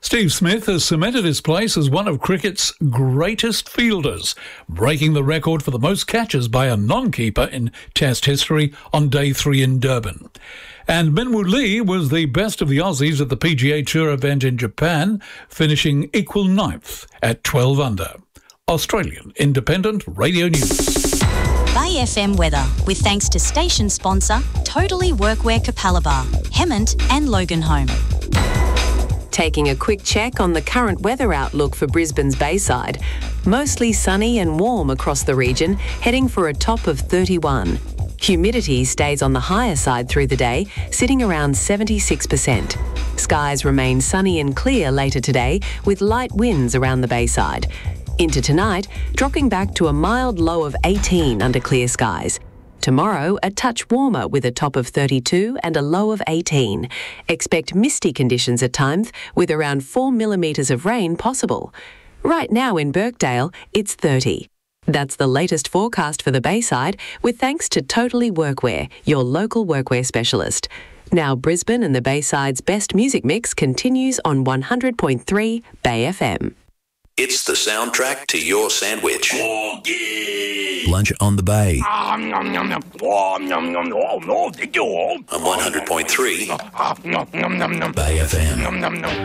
Steve Smith has cemented his place as one of cricket's greatest fielders, breaking the record for the most catches by a non-keeper in Test history on day 3 in Durban. And Minwoo Lee was the best of the Aussies at the PGA Tour event in Japan, finishing equal 9th at 12 under. Australian Independent Radio News. Bay FM weather, with thanks to station sponsor Totally Workwear Capalaba, Hemmant and Loganholme. Taking a quick check on the current weather outlook for Brisbane's Bayside. Mostly sunny and warm across the region, heading for a top of 31. Humidity stays on the higher side through the day, sitting around 76%. Skies remain sunny and clear later today, with light winds around the Bayside. Into tonight, dropping back to a mild low of 18 under clear skies. Tomorrow, a touch warmer with a top of 32 and a low of 18. Expect misty conditions at times, with around 4 millimetres of rain possible. Right now in Birkdale, it's 30. That's the latest forecast for the Bayside, with thanks to Totally Workwear, your local workwear specialist. Now Brisbane and the Bayside's best music mix continues on 100.3 Bay FM. It's the soundtrack to your sandwich. Lunch on the Bay. On 100.3 Bay FM.